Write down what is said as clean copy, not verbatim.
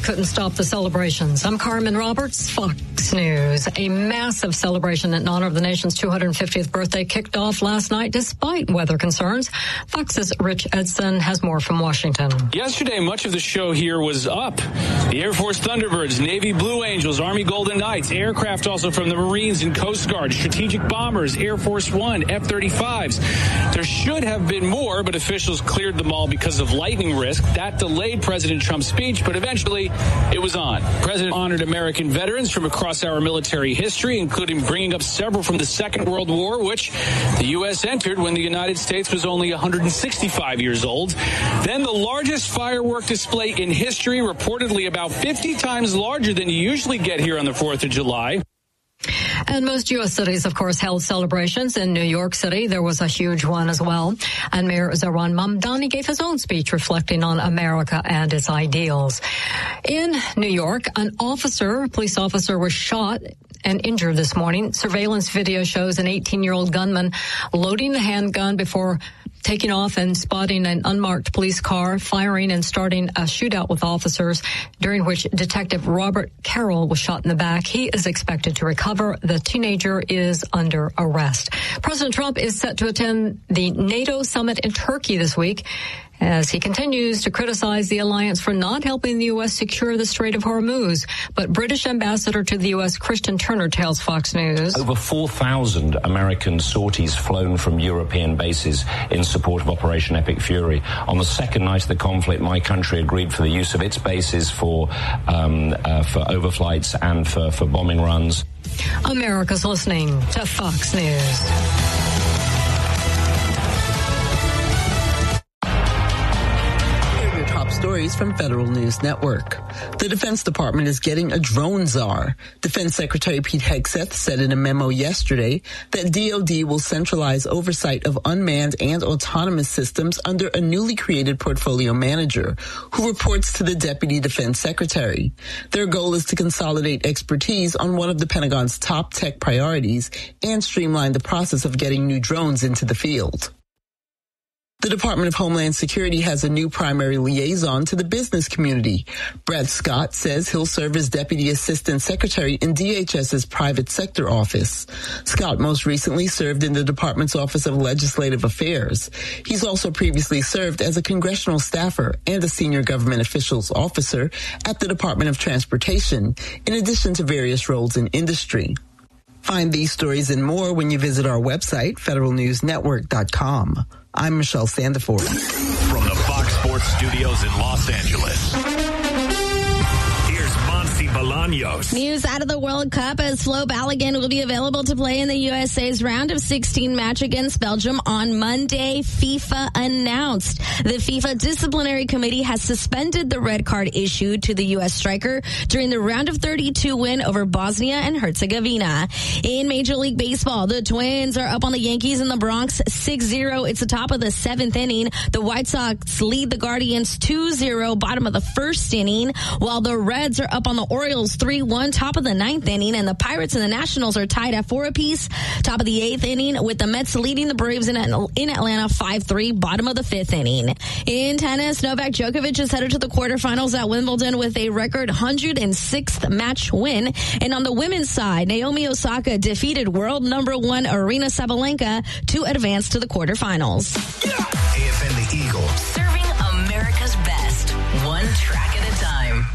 couldn't stop the celebrations. I'm Carmen Roberts, Fox News. A massive celebration in honor of the nation's 250th birthday kicked off last night despite weather concerns. Fox's Rich Edson has more from Washington. Yesterday, much of the show here was up. The Air Force Thunderbirds, Navy Blue Angels, Army Golden Knights, aircraft also from the Marines and Coast Guard, strategic bombers, Air Force One, F-35s. There should have been more, but officials cleared them all because of lightning risk. That delayed President Trump's speech, but eventually it was on. The president honored American veterans from across our military history, including bringing up several from the Second World War, which the U.S. entered when the United States was only 165 years old. Then the largest firework display in history, reportedly about 50 times larger than you usually get here on the 4th of July. And most U.S. cities, of course, held celebrations. In New York City, there was a huge one as well. And Mayor Zohran Mamdani gave his own speech reflecting on America and its ideals. In New York, a police officer was shot and injured this morning. Surveillance video shows an 18-year-old gunman loading the handgun before taking off and spotting an unmarked police car, firing and starting a shootout with officers, during which Detective Robert Carroll was shot in the back. He is expected to recover. The teenager is under arrest. President Trump is set to attend the NATO summit in Turkey this week, as he continues to criticize the alliance for not helping the U.S. secure the Strait of Hormuz. But British Ambassador to the U.S. Christian Turner tells Fox News. Over 4,000 American sorties flown from European bases in support of Operation Epic Fury. On the second night of the conflict, my country agreed for the use of its bases for overflights and for bombing runs. America's listening to Fox News. Stories from Federal News Network. The Defense Department is getting a drone czar. Defense Secretary Pete Hegseth said in a memo yesterday that DoD will centralize oversight of unmanned and autonomous systems under a newly created portfolio manager who reports to the Deputy Defense Secretary. Their goal is to consolidate expertise on one of the Pentagon's top tech priorities and streamline the process of getting new drones into the field. The Department of Homeland Security has a new primary liaison to the business community. Brett Scott says he'll serve as Deputy Assistant Secretary in DHS's private sector office. Scott most recently served in the department's Office of Legislative Affairs. He's also previously served as a congressional staffer and a senior government officials officer at the Department of Transportation, in addition to various roles in industry. Find these stories and more when you visit our website, federalnewsnetwork.com. I'm Michelle Sandiford. From the Fox Sports Studios in Los Angeles, here's Monty Bolaños. News out of the World Cup as Flo Balogun will be available to play in the USA's round of 16 match against Belgium on Monday, FIFA announced. The FIFA Disciplinary Committee has suspended the red card issued to the U.S. striker during the round of 32 win over Bosnia and Herzegovina. In Major League Baseball, the Twins are up on the Yankees in the Bronx 6-0. It's the top of the 7th inning. The White Sox lead the Guardians 2-0, bottom of the 1st inning, while the Reds are up on the Orioles 3-1, top of the 9th inning, and the Pirates and the Nationals are tied at 4 apiece, top of the 8th inning, with the Mets leading the Braves in Atlanta 5-3, bottom of the 5th inning. In tennis, Novak Djokovic is headed to the quarterfinals at Wimbledon with a record 106th match win. And on the women's side, Naomi Osaka defeated world number 1 Aryna Sabalenka to advance to the quarterfinals. AFN the Eagle. Serving America's best, one track at a time.